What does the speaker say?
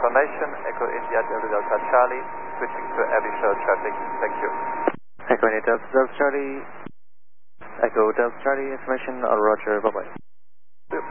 information. Echo India Delta Charlie, switching to Abbey Show traffic. Thank you. Echo India Delta Charlie. Echo Delta Charlie, information on Roger. Bye-bye.